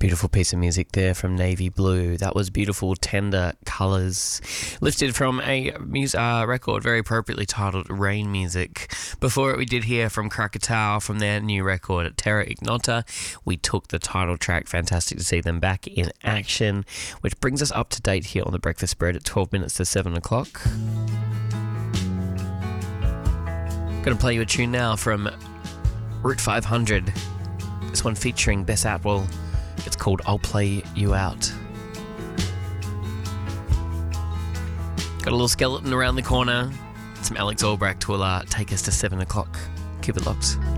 Beautiful piece of music there from Navy Blue. That was Beautiful Tender Colours, lifted from a record very appropriately titled Rain Music. Before it, we did hear from Krakatau from their new record Terra Ignota. We took the title track. Fantastic to see them back in action, which brings us up to date here on The Breakfast Spread at 12 minutes to 7 o'clock. Going to play you a tune now from Route 500. This one featuring Bess Atwell. It's called I'll Play You Out. Got a little skeleton around the corner. Some Alex Albrecht will take us to 7 o'clock. Keep it locked.